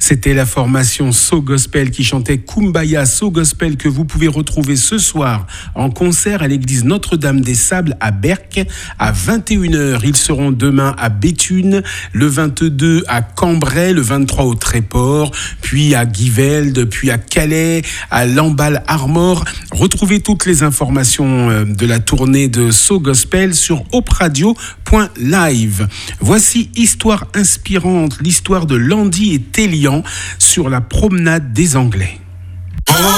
C'était la formation So Gospel qui chantait Kumbaya So Gospel que vous pouvez retrouver ce soir en concert à l'église Notre-Dame des Sables à Berck à 21h. Ils seront demain à Béthune, le 22 à Cambrai, le 23 au Tréport, puis à Givelde, puis à Calais, à Lamballe-Armor. Retrouvez toutes les informations de la tournée de So Gospel sur opradio.live. Voici Histoire inspirante, l'histoire de Landy et Télian sur la promenade des Anglais.